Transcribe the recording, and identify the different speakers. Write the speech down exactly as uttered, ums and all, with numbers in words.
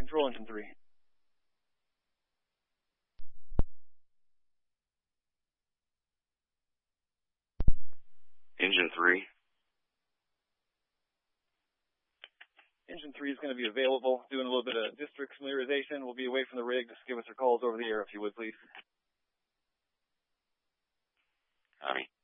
Speaker 1: Control engine three.
Speaker 2: Engine three.
Speaker 1: Engine three is going to be available, doing a little bit of district familiarization. We'll be away from the rig. Just give us your calls over the air if you would, please.
Speaker 2: Copy.